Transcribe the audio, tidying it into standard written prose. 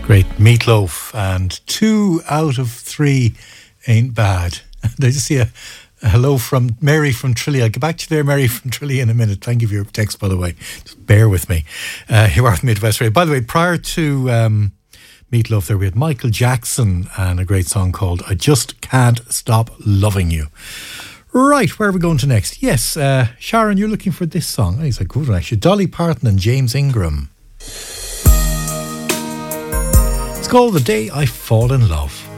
Great Meatloaf, and 2 out of 3 ain't bad. I just see a hello from Mary from Tralee. I'll get back to you there, Mary from Tralee, in a minute. Thank you for your text, by the way. Just bear with me. Here are with Midwest Radio. By the way, prior to Meatloaf there, we had Michael Jackson and a great song called I Just Can't Stop Loving You. Right, where are we going to next? Yes, Sharon, you're looking for this song. Oh, it's a good one, actually. Dolly Parton and James Ingram. It's called The Day I Fall in Love.